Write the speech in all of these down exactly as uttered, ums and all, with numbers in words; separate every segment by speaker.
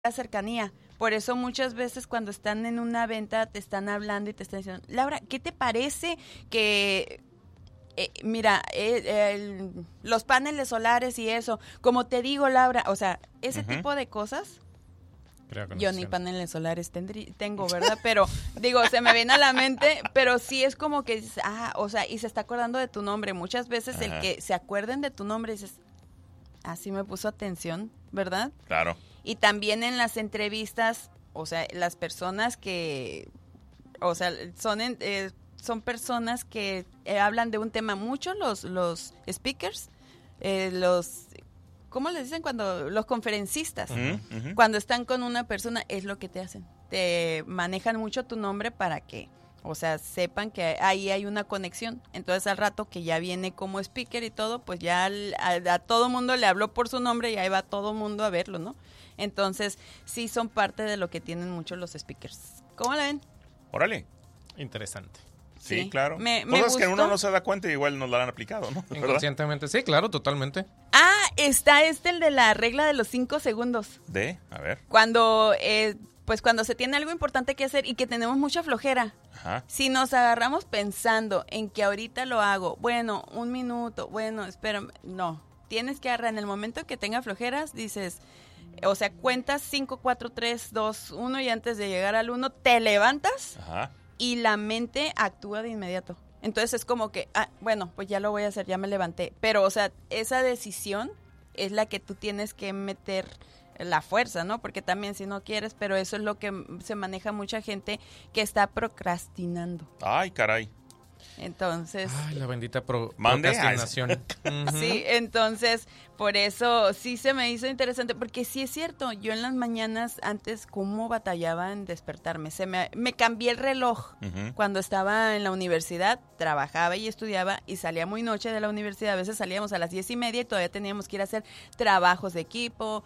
Speaker 1: la cercanía. Por eso muchas veces cuando están en una venta te están hablando y te están diciendo, Laura, ¿qué te parece que... Eh, mira, eh, el, los paneles solares y eso, como te digo, Laura, o sea, ese uh-huh. tipo de cosas, yo ni paneles solares tendrí, tengo, ¿verdad? Pero, digo, se me viene a la mente, pero sí es como que dices, ah, o sea, y se está acordando de tu nombre. Muchas veces uh-huh. el que se acuerden de tu nombre, dices, así me puso atención, ¿verdad?
Speaker 2: Claro.
Speaker 1: Y también en las entrevistas, o sea, las personas que, o sea, son en... Eh, son personas que eh, hablan de un tema mucho, los los speakers, eh, los, ¿cómo les dicen? Cuando los conferencistas, uh-huh, uh-huh. cuando están con una persona, es lo que te hacen. Te manejan mucho tu nombre para que, o sea, sepan que ahí hay una conexión. Entonces, al rato que ya viene como speaker y todo, pues ya al, a, a todo mundo le habló por su nombre y ahí va todo mundo a verlo, ¿no? Entonces, sí son parte de lo que tienen mucho los speakers. ¿Cómo la ven?
Speaker 2: Órale.
Speaker 3: Interesante.
Speaker 2: Sí, sí, claro.
Speaker 1: Me, me
Speaker 2: Cosas
Speaker 1: gustó.
Speaker 2: que uno no se da cuenta y igual nos la han aplicado, ¿no?
Speaker 3: Inconscientemente, sí, claro, totalmente.
Speaker 1: Ah, está este, el de la regla de los cinco segundos.
Speaker 2: ¿De? A ver.
Speaker 1: Cuando, eh, pues cuando se tiene algo importante que hacer y que tenemos mucha flojera.
Speaker 2: Ajá.
Speaker 1: Si nos agarramos pensando en que ahorita lo hago, bueno, un minuto, bueno, espérame, no. Tienes que agarrar en el momento que tenga flojeras, dices... O sea, cuentas cinco, cuatro, tres, dos, uno y antes de llegar al uno te levantas.
Speaker 2: Ajá.
Speaker 1: Y la mente actúa de inmediato. Entonces es como que, ah, bueno, pues ya lo voy a hacer, ya me levanté. Pero, o sea, esa decisión es la que tú tienes que meter la fuerza, ¿no? Porque también si no quieres, pero eso es lo que se maneja mucha gente que está procrastinando.
Speaker 2: Ay, caray.
Speaker 1: Entonces...
Speaker 3: Ay, la bendita pro-
Speaker 2: Mande
Speaker 3: procrastinación. Uh-huh.
Speaker 1: Sí, entonces, por eso sí se me hizo interesante, porque sí es cierto, yo en las mañanas antes, ¿cómo batallaba en despertarme? Se me, me cambié el reloj uh-huh. cuando estaba en la universidad, trabajaba y estudiaba y salía muy noche de la universidad, a veces salíamos a las diez y media y todavía teníamos que ir a hacer trabajos de equipo,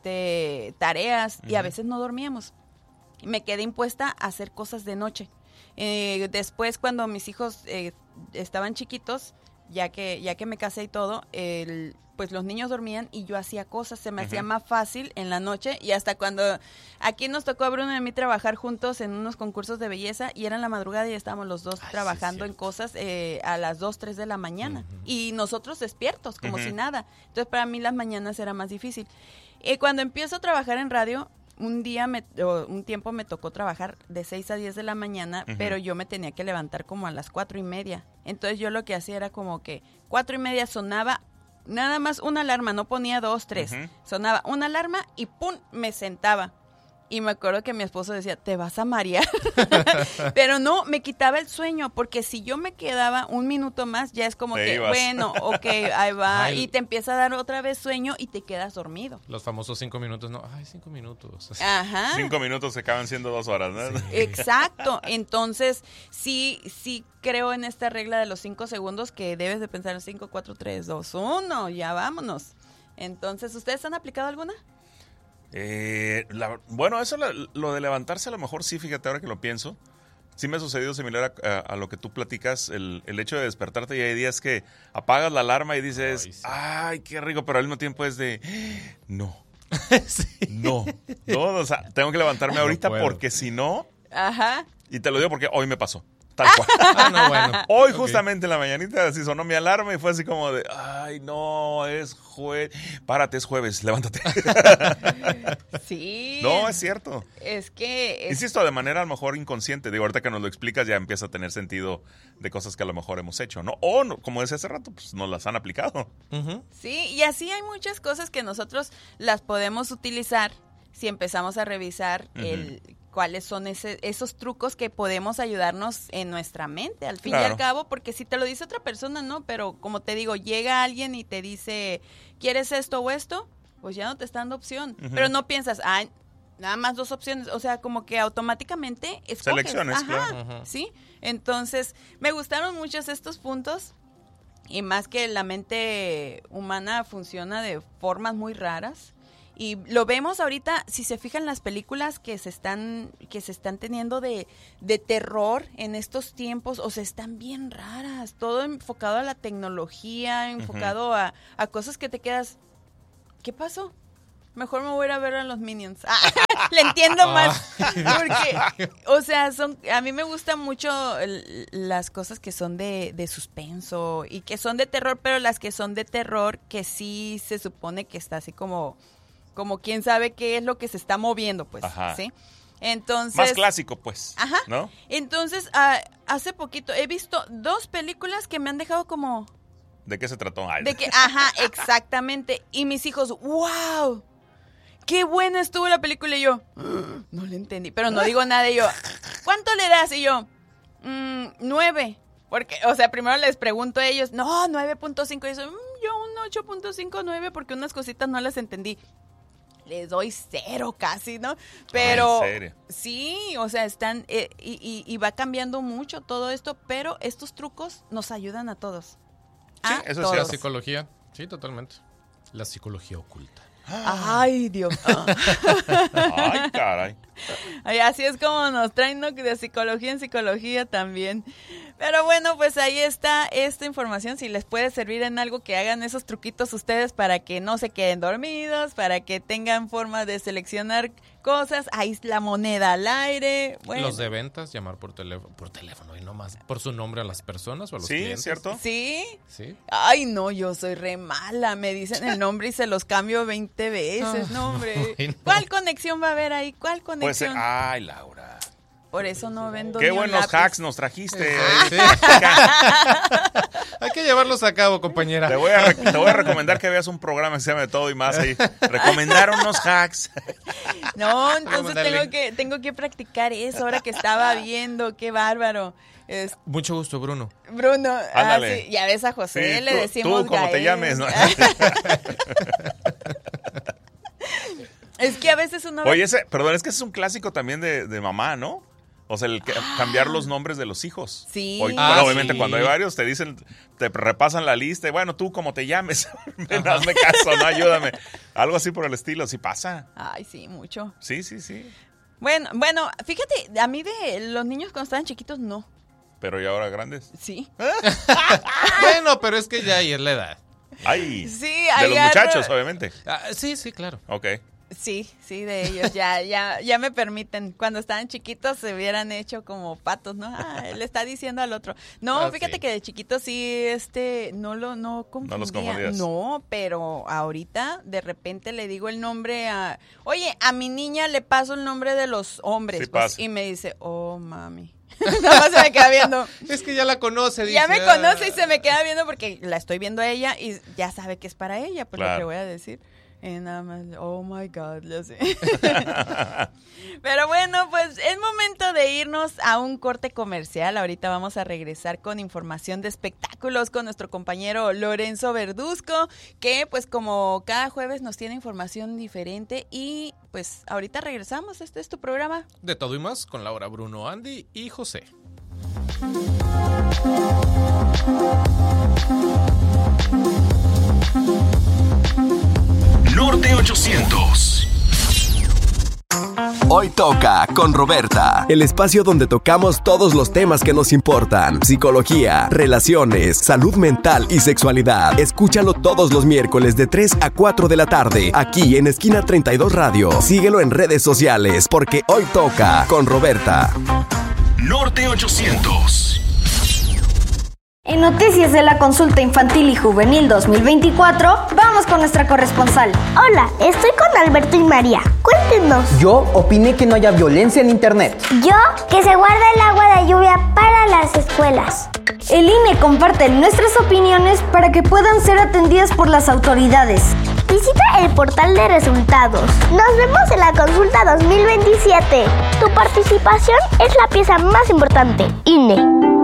Speaker 1: este, tareas uh-huh. y a veces no dormíamos. Me quedé impuesta a hacer cosas de noche. Eh, después cuando mis hijos eh, estaban chiquitos, ya que ya que me casé y todo, el, pues los niños dormían y yo hacía cosas, se me uh-huh. hacía más fácil en la noche y hasta cuando aquí nos tocó a Bruno y a mí trabajar juntos en unos concursos de belleza y era en la madrugada y estábamos los dos Ay, trabajando sí, en cosas eh, a las dos, tres de la mañana uh-huh. y nosotros despiertos como uh-huh. si nada. Entonces para mí las mañanas era más difícil. Eh, cuando empiezo a trabajar en radio, un día, me, un tiempo me tocó trabajar de seis a diez de la mañana, uh-huh. pero yo me tenía que levantar como a las cuatro y media. Entonces yo lo que hacía era como que cuatro y media sonaba, nada más una alarma, no ponía dos, tres. Uh-huh. Sonaba una alarma y ¡pum! Me sentaba. Y me acuerdo que mi esposo decía, te vas a marear. Pero no, me quitaba el sueño, porque si yo me quedaba un minuto más, ya es como te que, ibas. Bueno, ok, ahí va. Ay, y te empieza a dar otra vez sueño y te quedas dormido.
Speaker 3: Los famosos cinco minutos, no, ay, cinco minutos.
Speaker 1: Ajá.
Speaker 2: Cinco minutos se acaban siendo dos horas, ¿no?
Speaker 1: Sí. Exacto. Entonces, sí, sí creo en esta regla de los cinco segundos que debes de pensar en cinco, cuatro, tres, dos, uno, ya vámonos. Entonces, ¿ustedes han aplicado alguna?
Speaker 2: Eh, la, bueno, eso lo, lo de levantarse a lo mejor sí, fíjate ahora que lo pienso, sí me ha sucedido similar a, a, a lo que tú platicas, el, el hecho de despertarte y hay días que apagas la alarma y dices, ay, sí. ay qué rico, pero al mismo tiempo es de, no, sí. no, no, o sea, tengo que levantarme ahorita no porque si no,
Speaker 1: ajá.
Speaker 2: y te lo digo porque hoy me pasó. Tal cual.
Speaker 3: Ah, no, bueno.
Speaker 2: Hoy
Speaker 3: okay.
Speaker 2: justamente en la mañanita así sonó mi alarma y fue así como de, ay, no, es jueves. Párate, es jueves, levántate.
Speaker 1: Sí.
Speaker 2: No, es cierto.
Speaker 1: Es que... Es...
Speaker 2: Insisto, de manera a lo mejor inconsciente. Digo, ahorita que nos lo explicas ya empieza a tener sentido de cosas que a lo mejor hemos hecho, ¿no? O, no, como decía hace rato, pues nos las han aplicado.
Speaker 3: Uh-huh.
Speaker 1: Sí, y así hay muchas cosas que nosotros las podemos utilizar si empezamos a revisar uh-huh. el... cuáles son ese, esos trucos que podemos ayudarnos en nuestra mente, al fin claro. y al cabo, porque si te lo dice otra persona, no, pero como te digo, llega alguien y te dice, ¿quieres esto o esto? Pues ya no te está dando opción, uh-huh. pero no piensas, ay, nada más dos opciones, o sea, como que automáticamente escoges.
Speaker 2: Selecciones,
Speaker 1: Ajá,
Speaker 2: claro.
Speaker 1: Uh-huh. ¿Sí? Entonces, me gustaron muchos estos puntos, y más que la mente humana funciona de formas muy raras. Y lo vemos ahorita, si se fijan las películas que se están que se están teniendo de, de terror en estos tiempos, o sea, están bien raras, todo enfocado a la tecnología, enfocado uh-huh. a, a cosas que te quedas, ¿qué pasó? mejor me voy a ir a ver a los Minions. Ah, le entiendo más. Porque, o sea, son, a mí me gustan mucho el, las cosas que son de, de suspenso y que son de terror, pero las que son de terror que sí se supone que está así como, como quién sabe qué es lo que se está moviendo, pues, Ajá. ¿sí? Entonces,
Speaker 2: más clásico, pues.
Speaker 1: Ajá.
Speaker 2: ¿No?
Speaker 1: Entonces, uh, hace poquito he visto dos películas que me han dejado como...
Speaker 2: ¿De qué se trató? Ay.
Speaker 1: De que, ajá, exactamente. Y mis hijos, wow, qué buena estuvo la película. Y yo, no le entendí, pero no digo nada. Y yo, ¿cuánto le das? Y yo, mmm, nueve. Porque, o sea, primero les pregunto a ellos, no, nueve punto cinco. Y yo, mmm, yo un ocho punto cinco, nueve, porque unas cositas no las entendí. Les doy cero casi, ¿no? Pero
Speaker 2: ¿en serio?
Speaker 1: Sí, o sea, están eh, y, y, y va cambiando mucho todo esto, pero estos trucos nos ayudan a todos.
Speaker 3: Sí,
Speaker 1: a
Speaker 3: eso
Speaker 1: todos.
Speaker 3: sí, la psicología, sí, totalmente. La psicología oculta.
Speaker 1: Ay, Dios.
Speaker 2: Ay, caray.
Speaker 1: Ay, así es como nos traen, ¿no? De psicología en psicología también. Pero bueno, pues ahí está esta información. Si les puede servir en algo, que hagan esos truquitos ustedes para que no se queden dormidos, para que tengan forma de seleccionar cosas. Ahí es la moneda al aire. Bueno.
Speaker 3: Los de ventas, llamar por teléfono, por teléfono y no más por su nombre a las personas o a los
Speaker 2: sí,
Speaker 3: clientes.
Speaker 2: ¿cierto?
Speaker 1: Sí.
Speaker 3: Sí.
Speaker 1: Ay, no, yo soy re mala. Me dicen el nombre y se los cambio veinte veces. No, hombre.
Speaker 3: Ay, no.
Speaker 1: ¿Cuál conexión va a haber ahí? ¿Cuál conexión?
Speaker 2: Pues, eh, ay, Laura.
Speaker 1: Por eso no vendo
Speaker 2: Qué
Speaker 1: ni un
Speaker 2: buenos
Speaker 1: lápiz.
Speaker 2: hacks nos trajiste.
Speaker 3: Sí. Hay que llevarlos a cabo, compañera.
Speaker 2: Te voy, a, te voy a recomendar que veas un programa que se llama De Todo y Más ahí. Recomendar unos hacks.
Speaker 1: No, entonces
Speaker 3: Recomendarle.
Speaker 1: tengo que, tengo que practicar eso ahora que estaba viendo. Qué bárbaro. Es,
Speaker 3: Mucho gusto, Bruno.
Speaker 1: Bruno,
Speaker 2: Ándale.
Speaker 1: ah, sí, ya ves a José,
Speaker 2: Sí,
Speaker 1: le
Speaker 2: tú-
Speaker 1: decimos
Speaker 2: tú, como te
Speaker 1: Gael.
Speaker 2: llames, ¿no?
Speaker 1: Es que a veces uno ve-
Speaker 2: Oye, ese, perdón, es que ese es un clásico también de, de mamá, ¿no? O sea, el que, cambiar los nombres de los hijos.
Speaker 1: Sí.
Speaker 2: Hoy,
Speaker 3: Ah,
Speaker 2: bueno, obviamente
Speaker 3: sí.
Speaker 2: cuando hay varios te dicen, te repasan la lista y bueno, tú como te llames, hazme caso, no, ayúdame. Algo así por el estilo, sí pasa.
Speaker 1: Ay, sí, mucho.
Speaker 2: Sí, sí, sí.
Speaker 1: Bueno, bueno, fíjate, a mí de los niños cuando estaban chiquitos, no.
Speaker 2: Pero ¿y ahora grandes?
Speaker 1: Sí.
Speaker 3: Bueno, pero es que ya ahí es la edad.
Speaker 2: Ay,
Speaker 1: Sí,
Speaker 2: de los
Speaker 1: agarro-
Speaker 2: muchachos, obviamente.
Speaker 3: Ah, sí, sí, claro.
Speaker 2: Ok.
Speaker 1: Sí, sí, de ellos, ya, ya, ya me permiten. Cuando estaban chiquitos se hubieran hecho como patos, ¿no? Ah, le está diciendo al otro. No,
Speaker 3: Ah,
Speaker 1: fíjate
Speaker 3: sí.
Speaker 1: que de chiquitos sí, este, no lo, no confundía.
Speaker 2: los confundías.
Speaker 1: No, pero ahorita de repente le digo el nombre a, oye, a mi niña le paso el nombre de los hombres,
Speaker 2: Sí
Speaker 1: pues,
Speaker 2: pasa.
Speaker 1: y me dice, oh, mami. Nada más se me queda viendo.
Speaker 3: Es que ya la conoce,
Speaker 1: Ya
Speaker 3: dice,
Speaker 1: me
Speaker 3: ah.
Speaker 1: conoce y se me queda viendo porque la estoy viendo a ella y ya sabe que es para ella, pues lo
Speaker 2: Claro.
Speaker 1: que voy a decir. Y nada más, oh my God, lo sé. Pero bueno, pues es momento de irnos a un corte comercial. Ahorita vamos a regresar con información de espectáculos con nuestro compañero Lorenzo Verduzco, que pues como cada jueves nos tiene información diferente y pues ahorita regresamos. Este es tu programa.
Speaker 3: De Todo y Más con Laura, Bruno, Andy y José.
Speaker 4: Norte ochocientos.
Speaker 5: Hoy toca con Roberta, el espacio donde tocamos todos los temas que nos importan: psicología, relaciones, salud mental y sexualidad. Escúchalo todos los miércoles de tres a cuatro de la tarde, aquí en Esquina treinta y dos Radio. Síguelo en redes sociales, porque hoy toca con Roberta.
Speaker 4: Norte ochocientos.
Speaker 6: En noticias de la consulta infantil y juvenil dos mil veinticuatro, vamos con nuestra corresponsal.
Speaker 7: Hola, estoy con Alberto y María. Cuéntenos.
Speaker 8: Yo opiné que no haya violencia en internet.
Speaker 7: Yo, que se guarda el agua de lluvia para las escuelas.
Speaker 6: El I N E comparte nuestras opiniones para que puedan ser atendidas por las autoridades.
Speaker 7: Visita el portal de resultados. Nos vemos en la consulta dos mil veintisiete. Tu participación es la pieza más importante. I N E.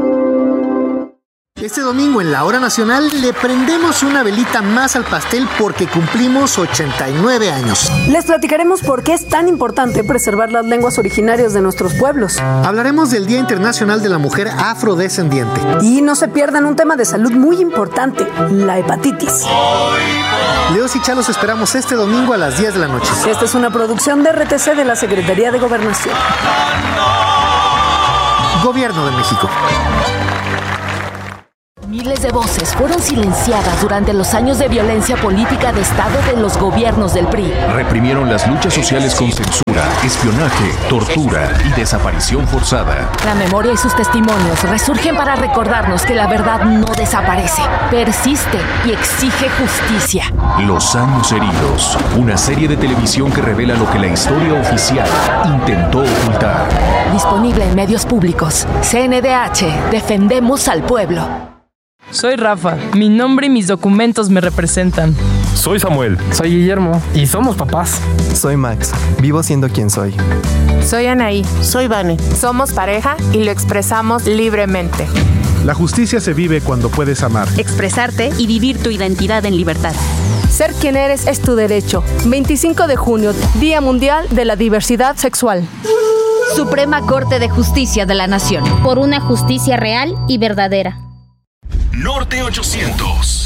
Speaker 9: Este domingo en la Hora Nacional le prendemos una velita más al pastel porque cumplimos ochenta y nueve años.
Speaker 10: Les platicaremos por qué es tan importante preservar las lenguas originarias de nuestros pueblos.
Speaker 9: Hablaremos del Día Internacional de la Mujer Afrodescendiente.
Speaker 10: Y no se pierdan un tema de salud muy importante, la hepatitis.
Speaker 9: Leos y Chá los esperamos este domingo a las diez de la noche.
Speaker 10: Esta es una producción de R T C de la Secretaría de Gobernación.
Speaker 9: Gobierno de México.
Speaker 11: Miles de voces fueron silenciadas durante los años de violencia política de Estado de los gobiernos del P R I.
Speaker 12: Reprimieron las luchas sociales con censura, espionaje, tortura y desaparición forzada.
Speaker 11: La memoria y sus testimonios resurgen para recordarnos que la verdad no desaparece, persiste y exige justicia.
Speaker 12: Los años heridos, una serie de televisión que revela lo que la historia oficial intentó ocultar.
Speaker 11: Disponible en medios públicos. C N D H, defendemos al pueblo.
Speaker 13: Soy Rafa, mi nombre y mis documentos me representan.
Speaker 14: Soy Samuel.
Speaker 15: Soy Guillermo y somos papás.
Speaker 16: Soy Max, vivo siendo quien soy.
Speaker 17: Soy Anaí.
Speaker 18: Soy Vane.
Speaker 17: Somos pareja y lo expresamos libremente.
Speaker 19: La justicia se vive cuando puedes amar,
Speaker 20: expresarte y vivir tu identidad en libertad.
Speaker 10: Ser quien eres es tu derecho. veinticinco de junio, Día Mundial de la Diversidad Sexual.
Speaker 20: Suprema Corte de Justicia de la Nación.
Speaker 7: Por una justicia real y verdadera.
Speaker 4: Norte ochocientos.